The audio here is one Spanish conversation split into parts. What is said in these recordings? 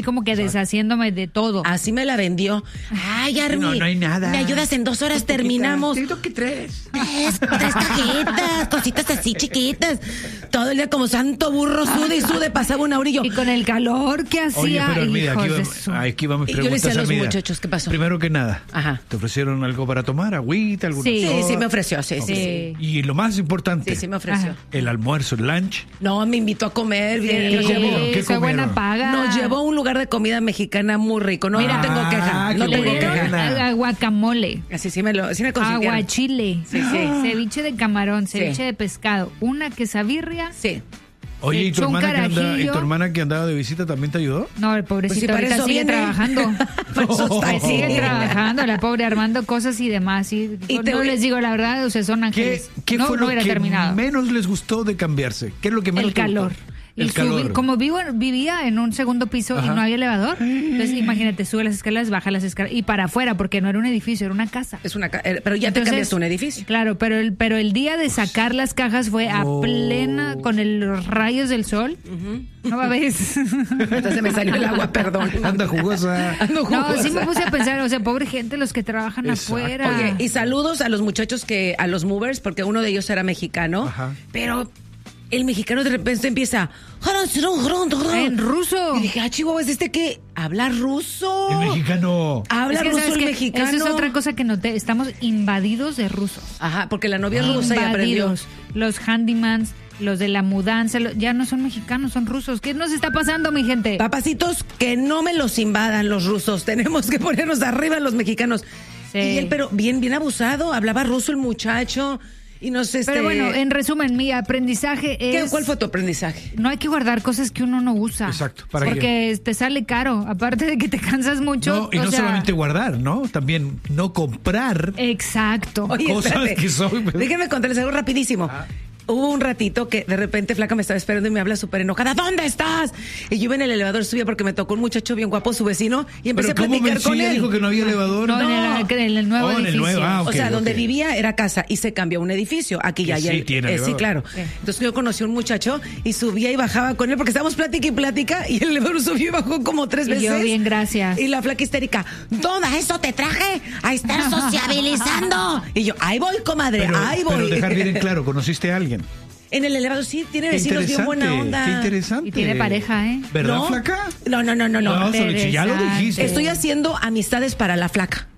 como que deshaciéndome de todo. Así me la vendió. Ay, Army. No hay nada. Me ayudas en 2 horas, terminamos. Te digo que 3. 3 cajitas, cositas así chiquitas. Todo el día como santo burro, sude, pasaba un aurillo. Y con el calor que Oye, hacía, pero Armida, hijos aquí vamos Y preguntas, yo le decía a los Armida. muchachos, ¿qué pasó? Primero que nada, Ajá. ¿te ofrecieron algo para tomar? ¿Agüita? ¿Alguna Sí. soda? Sí, me ofreció, sí. Y lo más importante, Sí, me ofreció. Ajá. el almuerzo, el lunch. No, me invitó a comer. Bien, Sí, nos llevó. ¿Qué fue buena comieron? paga. Nos llevó a un lugar de comida mexicana muy rico. No, Mira. no tengo queja. No qué Le tengo buena. dieron queja. guacamole, Así sí me consintieron. aguachile, Sí, sí. ceviche de camarón, ceviche Sí. de pescado, una quesabirria. Sí. Oye, ¿y tu, echó un ¿y tu carajillo. hermana que andaba de visita también te ayudó? No, el Pues sí, pobrecito para ahorita eso sigue viene. trabajando. Por eso está Pues sigue aquí. trabajando, la pobre, armando cosas y demás. Y Y te no voy- les digo la verdad, o sea, son ¿Qué, ángeles. qué no, fue no lo hubiera que terminado. menos les gustó de cambiarse? ¿Qué es lo que menos El te gustó? calor. El calor. Como vivía en un segundo piso y Ajá. no había elevador, entonces imagínate, sube las escaleras, baja las escaleras y para afuera, porque no era un edificio, era una casa. Es una pero ya te Entonces, cambiaste un edificio. Claro, pero el día de sacar las cajas fue a plena, con los rayos del sol. ¿No ves? Entonces me salió el agua, perdón. Anda jugosa. Ando No, jugosa. sí me puse a pensar, o sea, pobre gente los que trabajan Exacto. afuera. Oye, y saludos a los muchachos a los movers, porque uno de ellos era mexicano, Ajá. pero el mexicano de repente empieza En ruso. Y dije, Chihuahua, ¿es que habla ruso? El mexicano. Habla Es que, ruso ¿sabes el qué? mexicano. Eso es otra cosa que noté. Estamos invadidos de rusos. Ajá, porque la novia es rusa y aprendió. Invadidos. Los handymans, los de la mudanza, ya no son mexicanos, son rusos. ¿Qué nos está pasando, mi gente? Papacitos, que no me los invadan los rusos. Tenemos que ponernos arriba los mexicanos. Sí. Y él, pero bien abusado, hablaba ruso el muchacho. Y no sé, Pero bueno, en resumen, mi aprendizaje es... ¿Cuál fue tu aprendizaje? No hay que guardar cosas que uno no usa. Exacto, ¿para porque te sale caro. Aparte de que te cansas mucho. No, y o no sea, solamente guardar, ¿no? También no comprar. Exacto. Oye, Cosas espérate. que son- Déjenme contarles algo rapidísimo. Hubo un ratito que de repente Flaca me estaba esperando y me habla súper enojada. ¿Dónde estás? Y yo iba en el elevador, subía porque me tocó un muchacho bien guapo, su vecino, y empecé a Pero ¿cómo platicar con ella él. dijo que no había elevador? No, en el nuevo Oh, en el edificio. nuevo, ah, ok, O sea, donde ok. vivía era casa y se cambió a un edificio. Aquí Que ya sí hay tiene sí, elevador. claro. Sí. Entonces yo conocí a un muchacho y subía y bajaba con él porque estábamos plática y plática y el elevador subió y bajó como 3 Y veces. yo, bien, gracias. Y la Flaca histérica, ¿dónde eso te traje? A estar sociabilizando. Y yo, ahí voy, comadre, ahí voy. Pero dejar bien en claro, ¿conociste a alguien? En el elevador sí, tiene Qué vecinos bien buena onda. Qué interesante. Y tiene pareja, ¿eh? ¿Verdad, ¿No? Flaca? No. No, Solichi, ya lo Interesante. dijiste. Estoy haciendo amistades para la Flaca.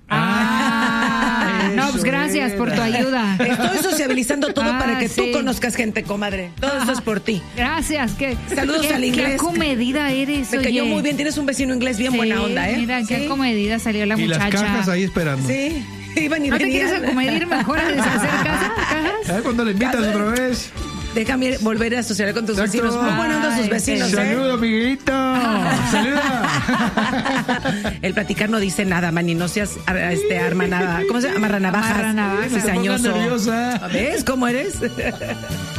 No, pues Eso gracias por tu ayuda. Estoy sociabilizando todo para que sí. tú conozcas gente, comadre. Todo eso es por ti. Gracias. Saludos qué, al inglés. Qué comedida eres, Me cayó oye. muy bien, tienes un vecino inglés bien Sí, buena onda, ¿eh? Mira, qué Sí. comedida salió la Y muchacha. las cajas ahí esperando. Sí, iban y ¿No te venían. quieres acomedir mejor a deshacer cajas? A ver cuándo le invitas otra vez. Déjame volver a asociar con tus Exacto. vecinos. Muy buena onda sus Ay, vecinos, Saluda, amiguito. Saluda. El platicar no dice nada, Manny, no seas arma nada. ¿Cómo se llama? Amarra navajas. Amarra navajas. Se ponga Cizañoso. nerviosa. ¿Ves cómo eres?